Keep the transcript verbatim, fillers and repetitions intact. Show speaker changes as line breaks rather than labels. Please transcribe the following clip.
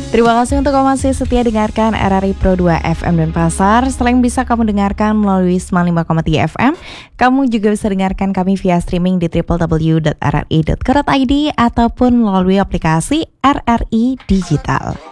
Terima kasih untuk kamu masih setia dengarkan R R I Pro dua F M Denpasar. Selain bisa kamu dengarkan melalui sembilan puluh lima koma tiga F M, kamu juga bisa dengarkan kami via streaming di w w w dot r r i dot co dot i d ataupun melalui aplikasi R R I Digital.